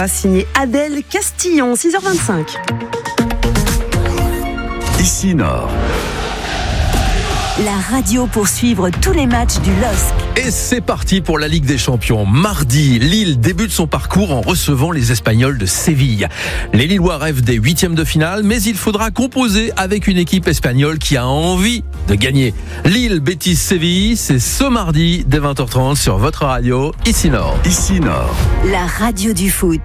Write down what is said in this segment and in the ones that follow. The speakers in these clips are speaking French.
Signé Adèle Castillon, 6h25. Ici Nord. La radio pour suivre tous les matchs du LOSC. Et c'est parti pour la Ligue des Champions. Mardi, Lille débute son parcours en recevant les Espagnols de Séville. Les Lillois rêvent des huitièmes de finale, mais il faudra composer avec une équipe espagnole qui a envie de gagner. Lille, Betis, Séville, c'est ce mardi dès 20h30 sur votre radio, Ici Nord. Ici Nord. La radio du foot.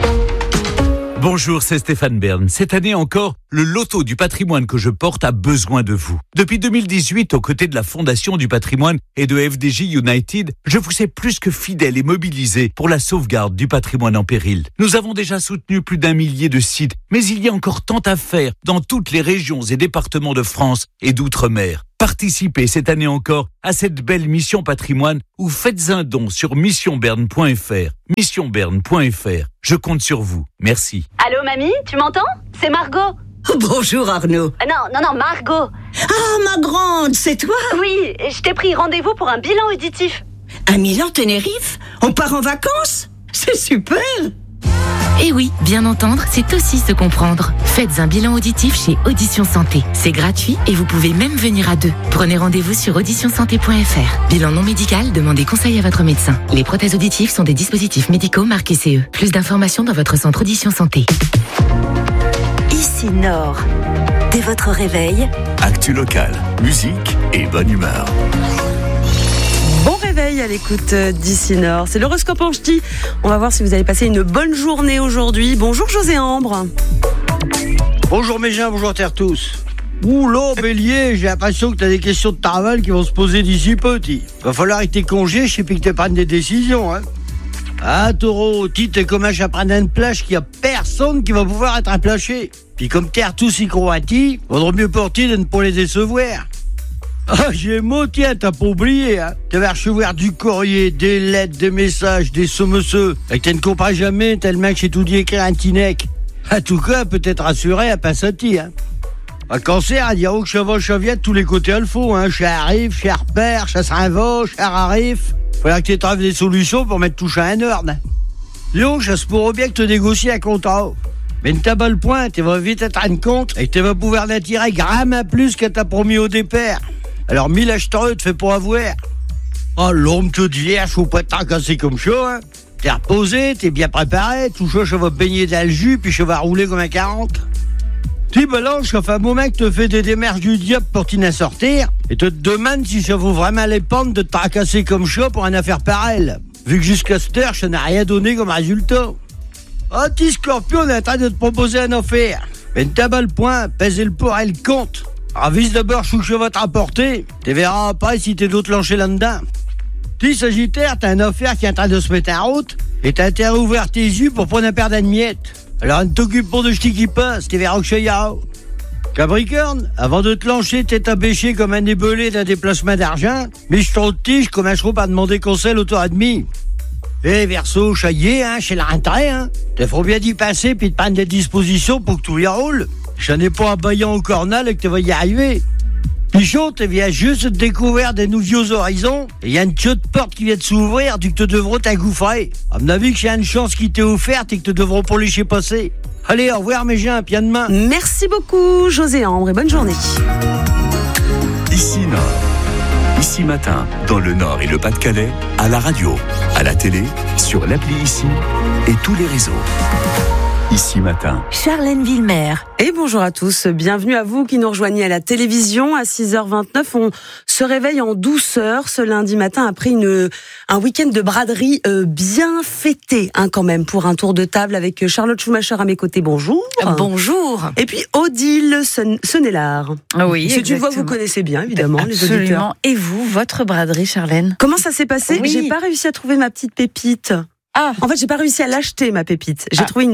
Bonjour, c'est Stéphane Bern. Cette année encore, le loto du patrimoine que je porte a besoin de vous. Depuis 2018, aux côtés de la Fondation du patrimoine et de FDJ United, je vous sais plus que fidèle et mobilisé pour la sauvegarde du patrimoine en péril. Nous avons déjà soutenu plus d'1 millier de sites, mais il y a encore tant à faire dans toutes les régions et départements de France et d'outre-mer. Participez cette année encore à cette belle mission patrimoine ou faites un don sur missionberne.fr. Missionberne.fr. Je compte sur vous. Merci. Allô mamie, tu m'entends? C'est Margot. Bonjour Arnaud. Non, Margot. Ah, ma grande, c'est toi? Oui, je t'ai pris rendez-vous pour un bilan auditif. À Milan-Tenerife? On part en vacances? C'est super! Et oui, bien entendre, c'est aussi se comprendre. Faites un bilan auditif chez Audition Santé. C'est gratuit et vous pouvez même venir à deux. Prenez rendez-vous sur auditionsanté.fr. Bilan non médical, demandez conseil à votre médecin. Les prothèses auditives sont des dispositifs médicaux marqués CE. Plus d'informations dans votre centre Audition Santé. Ici Nord. Dès votre réveil, Actu locale, musique et bonne humeur. Bon réveil à l'écoute d'Ici Nord. C'est l'horoscope en ch'ti. On va voir si vous allez passer une bonne journée aujourd'hui. Bonjour José Ambre. Bonjour mes gens, bonjour à terre tous. Oula, bélier, j'ai l'impression que t'as des questions de travail qui vont se poser d'ici peu, ti. Va falloir avec tes congés, je sais plus que t'es prendre des décisions, hein. Ah, taureau, ti, t'es comme un chaperon d'une plage qu'il y a personne qui va pouvoir être aplaché. Puis comme terre tous y croient à ti, vaudrait mieux pour ti de ne pas les décevoir. Ah, Gémeaux, tiens, t'as pas oublié, hein. Tu vas recevoir du courrier, des lettres, des messages, des sommeseux. Et que tu ne comprends jamais tellement que j'ai tout dit écrire un tinec. En tout cas, peut-être rassuré à Passati, hein. Un cancer, il y a que cheval chaviette tous les côtés il faut, hein. Cher arrive, cher père, cher s'en va, cher arrive. Faudra que tu trouves des solutions pour mettre tout ça en ordre. Lion, ça se pourrait bien que tu négocies un contrat. Mais ne t'as pas le point, tu vas vite te rendre compte et que tu vas pouvoir l'attirer gramme à plus que t'as promis au départ. Alors, 1000 acheteurs te fait pas avoir. Oh, l'homme que de vierge, faut pas t'en casser comme ça, hein. T'es reposé, t'es bien préparé, tout ça, je vais baigner dans le jus, puis je vais rouler comme un 40. Tu balances, ça fait un moment que tu fais des démarches du diable pour t'y en sortir, et tu te demandes si ça vaut vraiment les pentes de te tracasser comme ça pour une affaire pareille. Vu que jusqu'à cette heure, ça n'a rien donné comme résultat. Ah, petit scorpion, on est en train de te proposer une affaire. Mais ne t'as pas le point, pèse le pour et le compte. Avise d'abord ce que je vais te rapporter. Tu verras après si t'es d'autres lanchés là-dedans. Tu Sagittaire, t'as une affaire qui est en train de se mettre en route et t'as intérêt à ouvrir tes yeux pour pas en perdre une miette. Alors ne t'occupe pas de ce qui passe, tu verras que je y a. Capricorne, avant de te lancer, t'es abêché comme un ébelé d'un déplacement d'argent, mais je trop de tige comme un chroupe à demander conseil au tour et demi. Eh, Verseau, ça y est, hein, chez la rentrée, hein. T'as faut bien d'y passer puis de prendre des dispositions pour que tout y roule. Je n'ai pas un baillant au cornal et que tu vas y arriver. Pichot, tu viens juste de découvrir des nouveaux horizons et il y a une petite porte qui vient de s'ouvrir du que tu devras t'engouffrer. À mon avis que j'ai une chance qui t'est offerte et que tu devras pas laisser passer. Allez, au revoir mes gens, puis à demain. Merci beaucoup José Ambre et bonne journée. Ici Nord. Ici Matin, dans le Nord et le Pas-de-Calais, à la radio, à la télé, sur l'appli Ici et tous les réseaux. Ici Matin. Charlène Villemer. Et bonjour à tous, bienvenue à vous qui nous rejoignez à la télévision à 6h29. On se réveille en douceur ce lundi matin après un week-end de braderie bien fêté quand même, pour un tour de table avec Charlotte Schumacher à mes côtés. Bonjour. Bonjour. Et puis Odile Senelard. Oui, c'est une voix que vous connaissez bien évidemment, les auditeurs. Absolument. Et vous, votre braderie, Charlène? Comment ça s'est passé? Oui. J'ai pas réussi à trouver ma petite pépite. Ah. En fait, j'ai pas réussi à l'acheter, ma pépite. J'ai trouvé une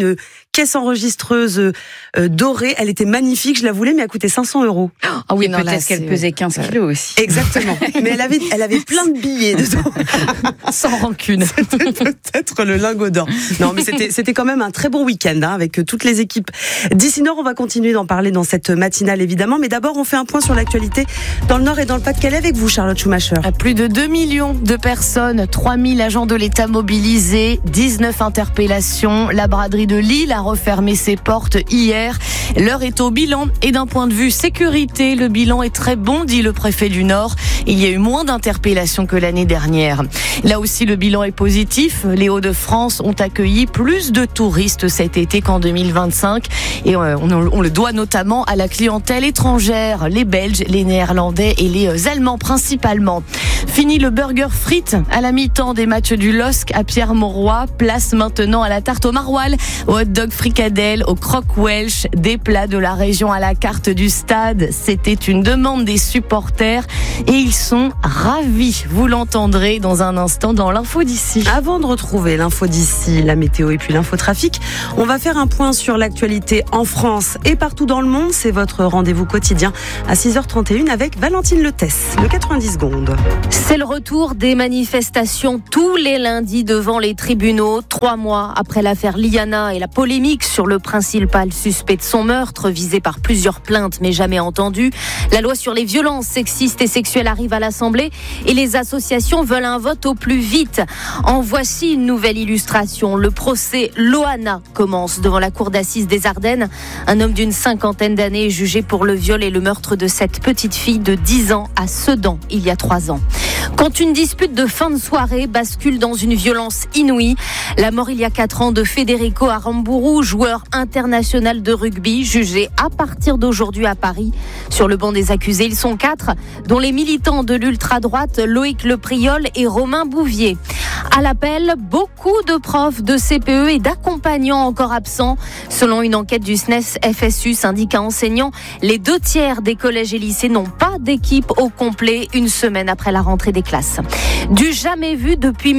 caisse enregistreuse dorée. Elle était magnifique, je la voulais, mais elle coûtait 500 €. Ah oui, peut-être qu'elle pesait 15 kilos aussi. Exactement. Mais elle avait plein de billets dedans. Sans rancune. C'était peut-être le lingot d'or. Non, mais c'était quand même un très bon week-end, avec toutes les équipes d'ici Nord. On va continuer d'en parler dans cette matinale, évidemment. Mais d'abord, on fait un point sur l'actualité dans le Nord et dans le Pas-de-Calais avec vous, Charlotte Schumacher. Plus de 2 millions de personnes, 3000 agents de l'État mobilisés, 19 interpellations. La braderie de Lille a refermé ses portes hier. L'heure est au bilan et d'un point de vue sécurité, le bilan est très bon, dit le préfet du Nord. Il y a eu moins d'interpellations que l'année dernière. Là aussi, le bilan est positif. Les Hauts-de-France ont accueilli plus de touristes cet été qu'en 2025 et on le doit notamment à la clientèle étrangère, les Belges, les Néerlandais et les Allemands principalement. Fini le burger frites à la mi-temps des matchs du LOSC à Pierre-Mauroy. Place maintenant à la tarte au maroilles, au hot dog fricadelle, au croque welsh, des plats de la région à la carte du stade. C'était une demande des supporters et ils sont ravis. Vous l'entendrez dans un instant dans l'info d'ici. Avant de retrouver l'info d'ici, la météo et puis l'infotrafic, on va faire un point sur l'actualité en France et partout dans le monde. C'est votre rendez-vous quotidien à 6h31 avec Valentine Letesse, le 90 secondes. C'est le retour des manifestations tous les lundis devant les tribunaux. 3 mois après l'affaire Liana et la polémique sur le principal suspect de son meurtre, visé par plusieurs plaintes mais jamais entendu. La loi sur les violences sexistes et sexuelles arrive à l'Assemblée et les associations veulent un vote au plus vite. En voici une nouvelle illustration. Le procès Loana commence devant la cour d'assises des Ardennes. Un homme d'une 50aine d'années est jugé pour le viol et le meurtre de cette petite fille de 10 ans à Sedan il y a 3 ans. Quand une dispute de fin de soirée bascule dans une violence inouïe, la mort il y a 4 ans de Federico Aramburu, joueur international de rugby, jugé à partir d'aujourd'hui à Paris. Sur le banc des accusés, ils sont 4, dont les militants de l'ultra-droite Loïc Lepriol et Romain Bouvier. À l'appel, beaucoup de profs de CPE et d'accompagnants encore absents. Selon une enquête du SNES FSU, syndicat enseignant, les 2/3 des collèges et lycées n'ont pas d'équipe au complet une semaine après la rentrée des classes. Du jamais vu depuis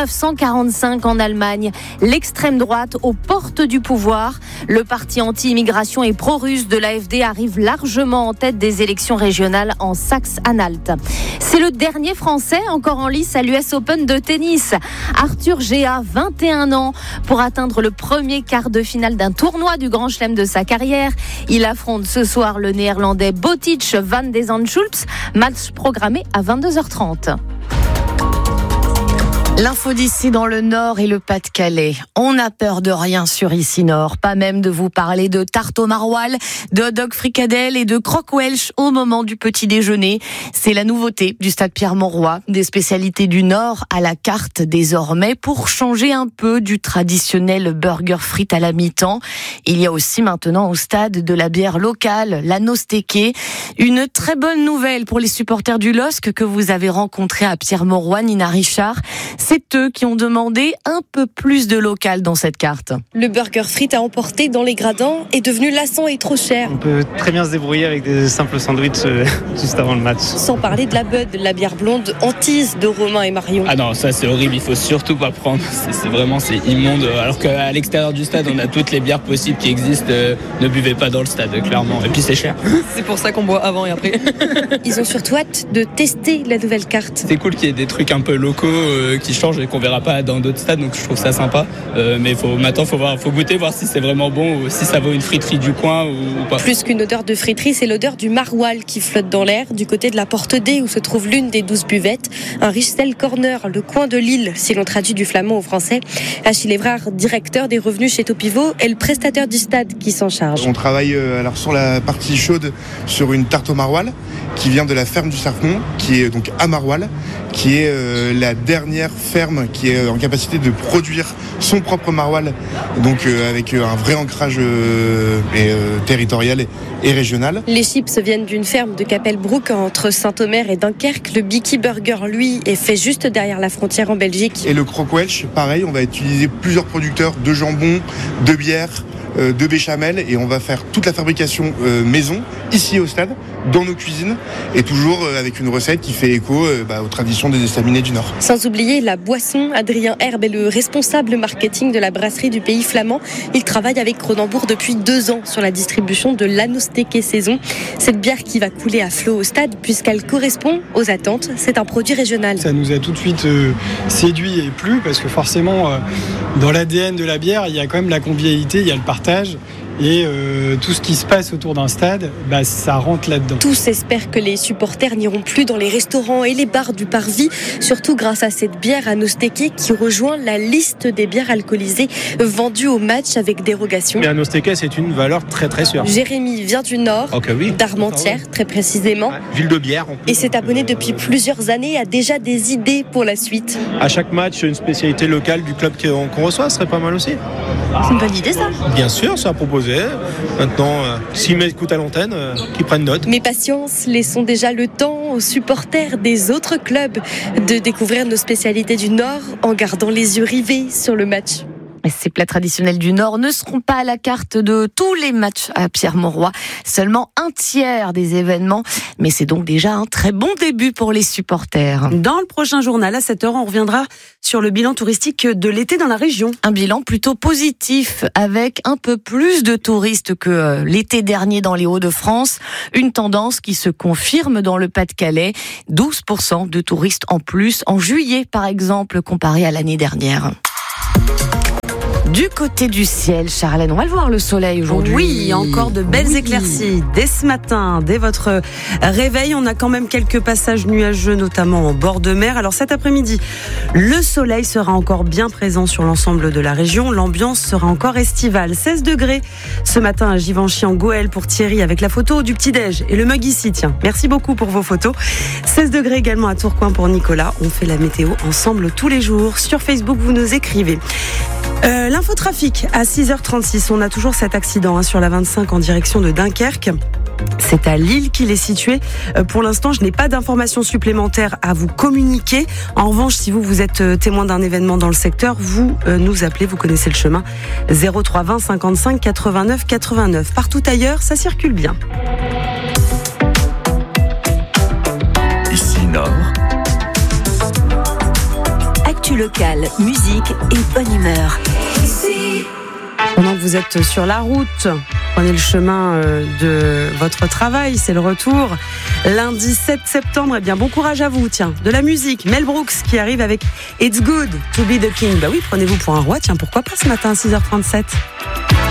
1945 en Allemagne. L'extrême droite aux portes du pouvoir. Le parti anti-immigration et pro-russe de l'AfD arrive largement en tête des élections régionales en Saxe-Anhalt. C'est le dernier Français encore en lice à l'US Open de tennis. Arthur Géa, 21 ans, pour atteindre le premier quart de finale d'un tournoi du Grand Chelem de sa carrière. Il affronte ce soir le néerlandais Botic van de Zandschulp. Match programmé à 22h30. L'info d'ici dans le Nord et le Pas-de-Calais. On n'a peur de rien sur Ici Nord, pas même de vous parler de tarte au maroilles, de hot dog fricadelle et de croque welsh au moment du petit déjeuner. C'est la nouveauté du stade Pierre-Mauroy, des spécialités du Nord à la carte désormais pour changer un peu du traditionnel burger frites à la mi-temps. Il y a aussi maintenant au stade de la bière locale, l'anneau steaké. Une très bonne nouvelle pour les supporters du LOSC que vous avez rencontrés à Pierre-Mauroy, Nina Richard. C'est eux qui ont demandé un peu plus de local dans cette carte. Le burger frites à emporter dans les gradins est devenu lassant et trop cher. On peut très bien se débrouiller avec des simples sandwichs juste avant le match. Sans parler de la Bud, la bière blonde hantise de Romain et Marion. Ah non, ça c'est horrible, il faut surtout pas prendre. C'est immonde. Alors qu'à l'extérieur du stade, on a toutes les bières possibles qui existent. Ne buvez pas dans le stade, clairement. Et puis c'est cher. C'est pour ça qu'on boit avant et après. Ils ont surtout hâte de tester la nouvelle carte. C'est cool qu'il y ait des trucs un peu locaux qui changent et qu'on verra pas dans d'autres stades, donc je trouve ça sympa. Mais maintenant faut goûter, voir si c'est vraiment bon ou si ça vaut une friterie du coin ou pas. Plus qu'une odeur de friterie, c'est l'odeur du maroilles qui flotte dans l'air du côté de la Porte D où se trouve l'une des 12 buvettes, un Richtel Corner, le coin de Lille si l'on traduit du flamand au français. Achille Evrard, directeur des revenus chez Topivot, est le prestataire du stade qui s'en charge. On travaille alors sur la partie chaude sur une tarte au maroilles qui vient de la ferme du Sarpon, qui est donc à Maroilles, qui est la dernière ferme qui est en capacité de produire son propre maroilles, donc avec un vrai ancrage territorial et régional. Les chips viennent d'une ferme de Capelbroek entre Saint-Omer et Dunkerque. Le Bicky Burger, lui, est fait juste derrière la frontière en Belgique. Et le croque welsh, pareil, on va utiliser plusieurs producteurs de jambon, de bière, de béchamel et on va faire toute la fabrication maison ici au stade, dans nos cuisines et toujours avec une recette qui fait écho aux traditions des estaminets du Nord. Sans oublier la boisson, Adrien Herbe est le responsable marketing de la brasserie du Pays Flamand. Il travaille avec Cronenbourg depuis 2 ans sur la distribution de l'Anosteke Saison. Cette bière qui va couler à flot au stade puisqu'elle correspond aux attentes. C'est un produit régional. Ça nous a tout de suite séduit et plu parce que forcément dans l'ADN de la bière il y a quand même la convivialité, il y a le partage. Et tout ce qui se passe autour d'un stade, ça rentre là-dedans. Tous espèrent que les supporters n'iront plus dans les restaurants et les bars du Parvis, surtout grâce à cette bière Anosteke qui rejoint la liste des bières alcoolisées vendues au match avec dérogation. Mais Anosteke, c'est une valeur très très sûre. Jérémy vient du Nord, d'Armentières très précisément. Ville de bière. Et s'est abonné depuis plusieurs années, a déjà des idées pour la suite. À chaque match, une spécialité locale du club qu'on reçoit, ce serait pas mal aussi. C'est une bonne idée ça. Bien sûr, ça a proposé. Maintenant, s'ils m'écoutent à l'antenne, qu'ils prennent note. Mais patience, laissons déjà le temps aux supporters des autres clubs de découvrir nos spécialités du Nord en gardant les yeux rivés sur le match. Ces plats traditionnels du Nord ne seront pas à la carte de tous les matchs à Pierre-Mauroy. Seulement 1/3 des événements. Mais c'est donc déjà un très bon début pour les supporters. Dans le prochain journal, à 7h, on reviendra sur le bilan touristique de l'été dans la région. Un bilan plutôt positif, avec un peu plus de touristes que l'été dernier dans les Hauts-de-France. Une tendance qui se confirme dans le Pas-de-Calais. 12% de touristes en plus en juillet, par exemple, comparé à l'année dernière. Du côté du ciel, Charlène, on va le voir le soleil aujourd'hui. Oui, encore de belles éclaircies dès ce matin, dès votre réveil. On a quand même quelques passages nuageux, notamment en bord de mer. Alors cet après-midi, le soleil sera encore bien présent sur l'ensemble de la région. L'ambiance sera encore estivale. 16 degrés ce matin à Givenchy en Goël pour Thierry avec la photo du petit-déj et le mug ici. Tiens, merci beaucoup pour vos photos. 16 degrés également à Tourcoing pour Nicolas. On fait la météo ensemble tous les jours. Sur Facebook, vous nous écrivez. L'infotrafic à 6h36, on a toujours cet accident sur la 25 en direction de Dunkerque. C'est à Lille qu'il est situé. Pour l'instant, je n'ai pas d'informations supplémentaires à vous communiquer. En revanche, si vous êtes témoin d'un événement dans le secteur, vous nous appelez, vous connaissez le chemin. 03 20 55 89 89. Partout ailleurs, ça circule bien. Ici Nord. Actu locale, musique et bonne humeur. Pendant que vous êtes sur la route, prenez le chemin de votre travail, c'est le retour. Lundi 7 septembre, bon courage à vous, tiens. De la musique, Mel Brooks qui arrive avec It's Good to be the King. Oui, prenez-vous pour un roi, tiens, pourquoi pas ce matin à 6h37.